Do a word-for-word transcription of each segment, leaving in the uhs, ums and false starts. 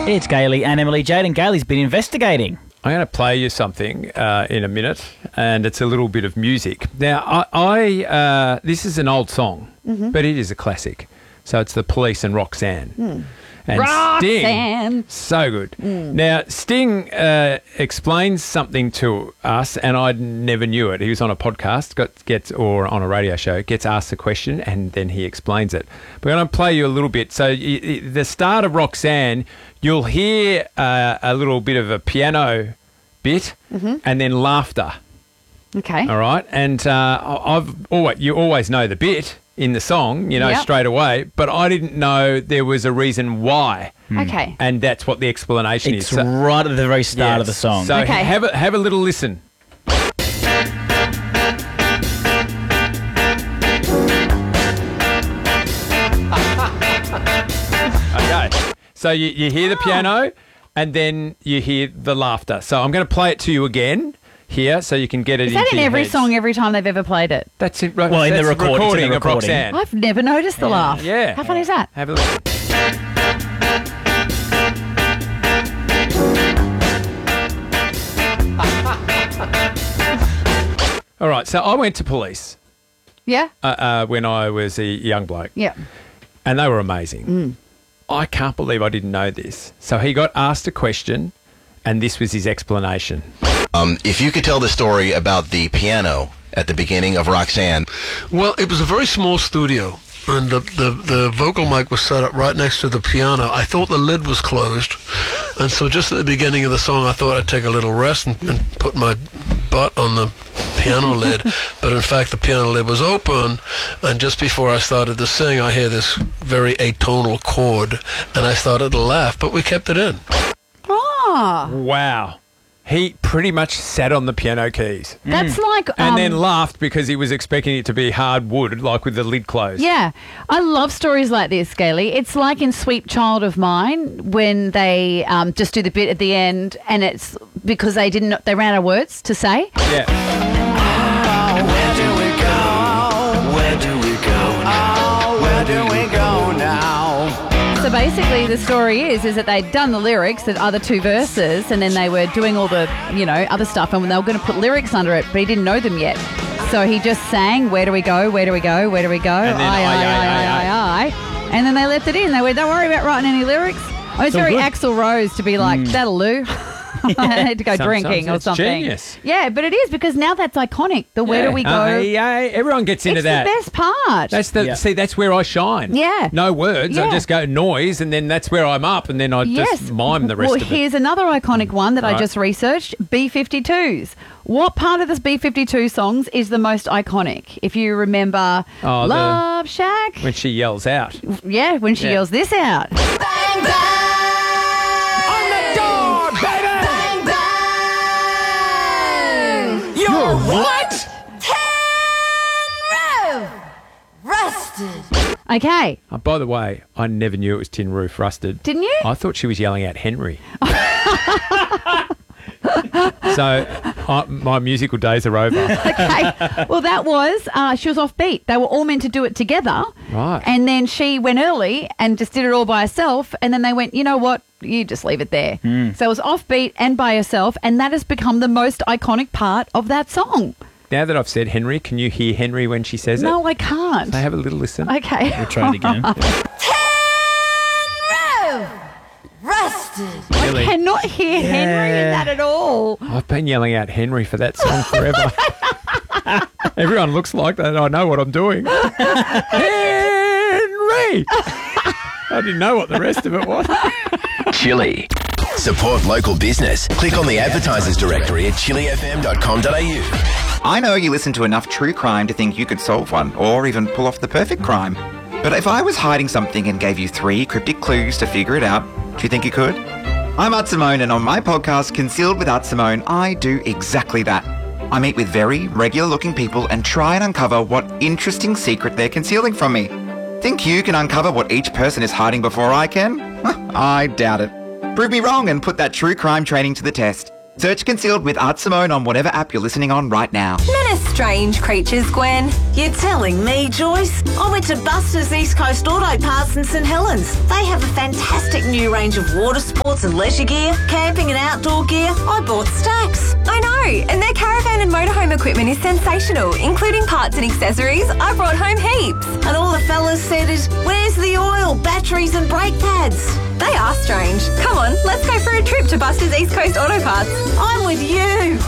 It's Gailey and Emily Jade, and Gailey's been investigating. I'm going to play you something uh, in a minute, and it's a little bit of music. Now, I, I uh, this is an old song, mm-hmm. but it is a classic. So it's The Police and Roxanne. Mm. And Roxanne. Sting, so good. Mm. Now, Sting uh, explains something to us, and I never knew it. He was on a podcast, got, gets or on a radio show, gets asked a question, and then he explains it. But I'm going to play you a little bit. So y- y- the start of Roxanne, you'll hear uh, a little bit of a piano bit, mm-hmm. and then laughter. Okay. All right, and uh, I've always you always know the bit in the song, you know, yep. straight away, but I didn't know there was a reason why. Mm. Okay. And that's what the explanation it's is. It's so, right at the very start yes. of the song. So okay. have a have a little listen. Okay. So you, you hear the piano and then you hear the laughter. So I'm going to play it to you again here so you can get it into your head. Is that in every heads. song every time they've ever played it? That's it. Right. Well, in that's the, record, recording, in the recording of Roxanne. I've never noticed the yeah. laugh. Yeah. How funny is that? Have a listen. All right, so I went to police. Yeah? Uh, uh, when I was a young bloke. Yeah. And they were amazing. Mm. I can't believe I didn't know this. So he got asked a question, and this was his explanation. Um, if you could tell the story about the piano at the beginning of Roxanne. Well, it was a very small studio, and the, the, the vocal mic was set up right next to the piano. I thought the lid was closed, and so just at the beginning of the song, I thought I'd take a little rest and, and put my butt on the piano lid, but in fact the piano lid was open, and just before I started to sing, I hear this very atonal chord, and I started to laugh, but we kept it in. Oh. Wow. He pretty much sat on the piano keys. That's mm. like... Um, and then laughed because he was expecting it to be hard wood, like with the lid closed. Yeah. I love stories like this, Gailey. It's like in Sweet Child of Mine when they um, just do the bit at the end, and it's because they didn't... They ran out of words to say. Yeah. Oh, where do we go? Where do we go now? Oh, where do we go now? So basically the story is is that they'd done the lyrics, the other two verses, and then they were doing all the, you know, other stuff, and they were going to put lyrics under it, but he didn't know them yet. So he just sang, where do we go, where do we go, where do we go, and then I, I, I, I, I, I, I, I. And then they left it in. They went, don't worry about writing any lyrics. Oh, it's So very good. Axl Rose to be like, Mm. that'll do. I had to go Sometimes drinking or it's something. genius. Yeah, but it is, because now that's iconic. The where Yeah. do we go? Uh, yeah, everyone gets into it's that. the best part. That's the Yeah. see. That's where I shine. Yeah. No words. I Yeah. just go noise, and then that's where I'm up, and then I Yes. just mime the rest well, of it. here's another iconic one that I Right. just researched, B fifty-twos. What part of this B fifty-two songs is the most iconic? If you remember Oh, the- Love Shack. When she yells out. Yeah, when she Yeah. yells this out. Bang, bang! On the door, baby! Bang, bang! You're what? Tin roof rusted. Okay, Oh, by the way, I never knew it was Tin Roof Rusted. didn't you? I thought she was yelling at Henry. So I, my musical days are over. Okay. Well, that was, uh, she was off beat. They were all meant to do it together. Right. And then she went early and just did it all by herself. And then they went, you know what? You just leave it there. Hmm. So it was off beat and by herself. And that has become the most iconic part of that song. Now that I've said Henry, can you hear Henry when she says it? No, I can't. So have a little listen. Okay. We'll try it again. Tin roof rusted. Really? Cannot hear Henry in that at all. I've been yelling out Henry for that song forever. Everyone looks like that. I know what I'm doing. Henry! I didn't know what the rest of it was. Chili. Support local business. Click on the advertisers directory at chili f m dot com dot a u. I know you listen to enough true crime to think you could solve one, or even pull off the perfect crime. But if I was hiding something and gave you three cryptic clues to figure it out, do you think you could? I'm Art Simone, and on my podcast, Concealed with Art Simone, I do exactly that. I meet with very regular-looking people and try and uncover what interesting secret they're concealing from me. Think you can uncover what each person is hiding before I can? I doubt it. Prove me wrong and put that true crime training to the test. Search Concealed with Art Simone on whatever app you're listening on right now. Men are strange creatures, Gwen. You're telling me, Joyce? I went to Buster's East Coast Auto Parts in St Helens. They have a fantastic new range of water sports and leisure gear, camping and outdoor gear. I bought stacks. I know, and their caravan and motorhome equipment is sensational, including parts and accessories. I brought home heaps. And all the fellas said is, where's the oil, batteries and brake pads? They are strange. Come on, let's go for a trip to Buster's East Coast Auto Parts. I'm with you.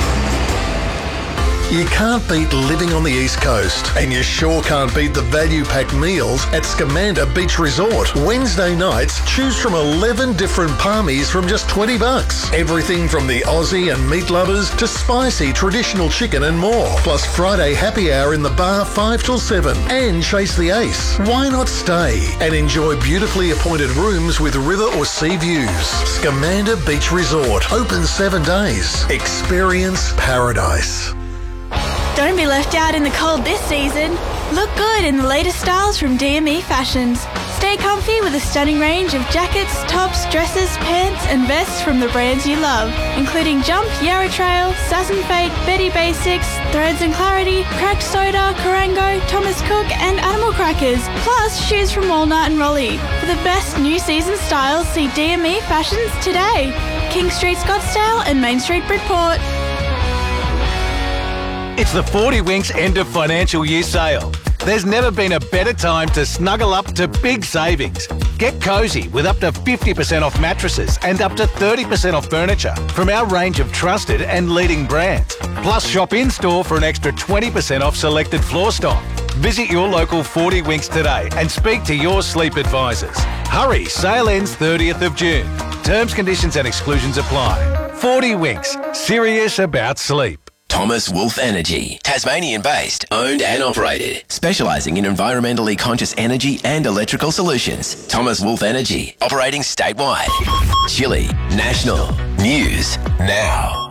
You can't beat living on the East Coast, and you sure can't beat the value-packed meals at Scamander Beach Resort. Wednesday nights, choose from eleven different palmies from just twenty bucks. Everything from the Aussie and meat lovers to spicy traditional chicken and more. Plus Friday happy hour in the bar five till seven. And chase the ace. Why not stay and enjoy beautifully appointed rooms with river or sea views? Scamander Beach Resort. Open seven days. Experience paradise. Don't be left out in the cold this season. Look good in the latest styles from D M E Fashions. Stay comfy with a stunning range of jackets, tops, dresses, pants and vests from the brands you love, including Jump, Yarra Trail, Sass and Fate, Betty Basics, Threads and Clarity, Cracked Soda, Karango, Thomas Cook and Animal Crackers, plus shoes from Walnut and Raleigh. For the best new season styles, see D M E Fashions today. King Street Scottsdale and Main Street Bridport. It's the forty Winks end of financial year sale. There's never been a better time to snuggle up to big savings. Get cosy with up to fifty percent off mattresses and up to thirty percent off furniture from our range of trusted and leading brands. Plus shop in-store for an extra twenty percent off selected floor stock. Visit your local forty Winks today and speak to your sleep advisors. Hurry, sale ends thirtieth of June. Terms, conditions and exclusions apply. forty Winks, serious about sleep. Thomas Wolf Energy, Tasmanian-based, owned and operated, specialising in environmentally conscious energy and electrical solutions. Thomas Wolf Energy, operating statewide. Chile National News Now.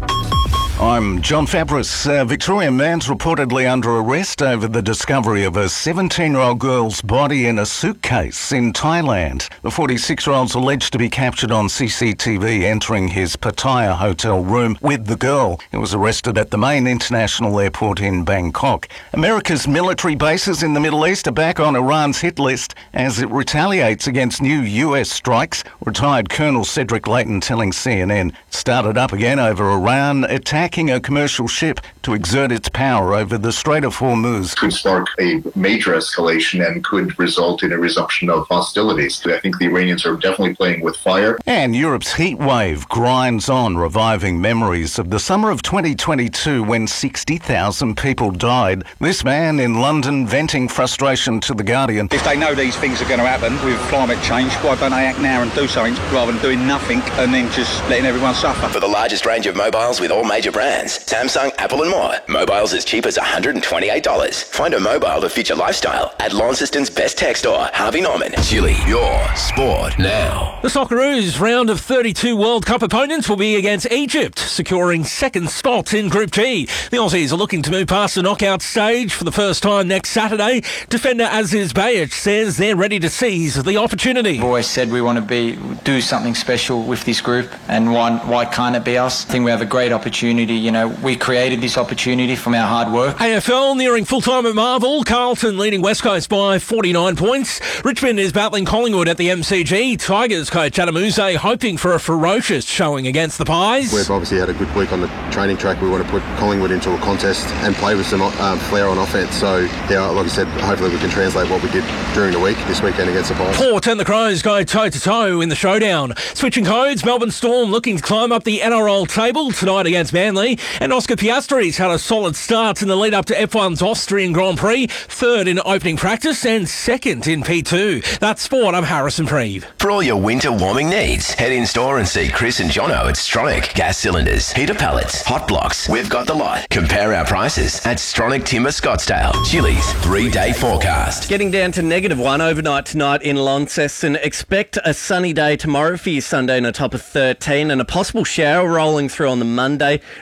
I'm John Fabris. A Victorian man's reportedly under arrest over the discovery of a seventeen-year-old girl's body in a suitcase in Thailand. The forty-six-year-old's alleged to be captured on C C T V entering his Pattaya hotel room with the girl. He was arrested at the main international airport in Bangkok. America's military bases in the Middle East are back on Iran's hit list as it retaliates against new U S strikes. Retired Colonel Cedric Layton telling C N N started up again over Iran attacking a commercial ship to exert its power over the Strait of Hormuz. Could spark a major escalation and could result in a resumption of hostilities. I think the Iranians are definitely playing with fire. And Europe's heat wave grinds on, reviving memories of the summer of twenty twenty-two when sixty thousand people died. This man in London venting frustration to The Guardian. If they know these things are going to happen with climate change, why don't they act now and do something rather than doing nothing and then just letting everyone suffer? For the largest range of mobiles with all major brands, Samsung, Apple and more. Mobiles as cheap as one hundred twenty-eight dollars. Find a mobile to fit your lifestyle at Launceston's best tech store, Harvey Norman. Chile, your sport now. The Socceroos round of thirty-two World Cup opponents will be against Egypt, securing second spot in Group G. The Aussies are looking to move past the knockout stage for the first time next Saturday. Defender Aziz Bayic says they're ready to seize the opportunity. We've always said we want to be do something special with this group, and why, why can't it be us? I think we have a great opportunity. You know, we created this opportunity from our hard work. A F L nearing full-time at Marvel. Carlton leading West Coast by forty-nine points. Richmond is battling Collingwood at the M C G. Tigers coach Adam Uze hoping for a ferocious showing against the Pies. We've obviously had a good week on the training track. We want to put Collingwood into a contest and play with some um, flair on offence. So, yeah, like I said, hopefully we can translate what we did during the week this weekend against the Pies. Port and the Crows go toe-to-toe in the showdown. Switching codes, Melbourne Storm looking to climb up the N R L table tonight against Manly. And Oscar Piastri's had a solid start in the lead up to F one's Austrian Grand Prix, third in opening practice and second in P two. That's sport. I'm Harrison Preeve. For all your winter warming needs, head in store and see Chris and Jono at Stronic. Gas cylinders, heater pallets, hot blocks. We've got the lot. Compare our prices at Stronic Timber Scottsdale. Chili's three-day forecast. Getting down to negative one overnight tonight in Launceston. Expect a sunny day tomorrow for your Sunday and a top of thirteen and a possible shower rolling through on the Monday.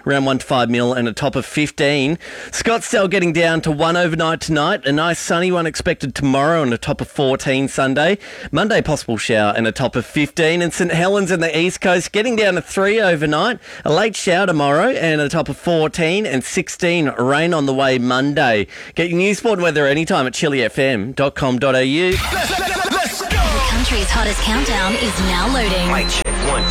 around one to five mil and a top of fifteen. Scottsdale getting down to one overnight tonight. A nice sunny one expected tomorrow and a top of fourteen Sunday. Monday, possible shower and a top of fifteen. And St Helens in the East Coast getting down to three overnight. A late shower tomorrow and a top of fourteen and sixteen. Rain on the way Monday. Get your news, sport and weather anytime at chili f m dot com dot a u. The country's hottest countdown is now loading.